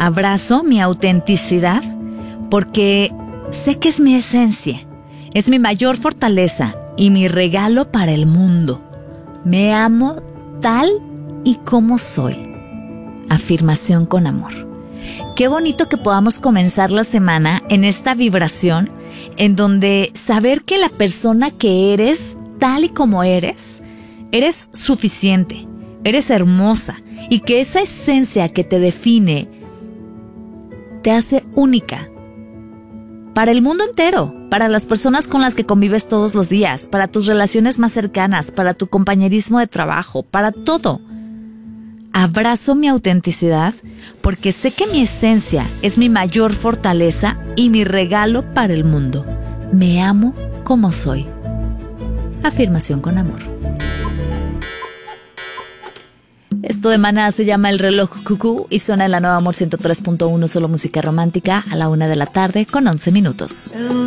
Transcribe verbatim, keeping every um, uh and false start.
Abrazo mi autenticidad porque sé que es mi esencia, es mi mayor fortaleza y mi regalo para el mundo. Me amo tal y como soy. Afirmación con amor. Qué bonito que podamos comenzar la semana en esta vibración en donde saber que la persona que eres, tal y como eres, eres suficiente, eres hermosa y que esa esencia que te define te hace única para el mundo entero, para las personas con las que convives todos los días, para tus relaciones más cercanas, para tu compañerismo de trabajo, para todo. Abrazo mi autenticidad porque sé que mi esencia es mi mayor fortaleza y mi regalo para el mundo. Me amo como soy. Afirmación con amor. Esto de Maná se llama El Reloj Cucú y suena en la Nueva Amor ciento tres punto uno, solo música romántica, a la una de la tarde con once minutos.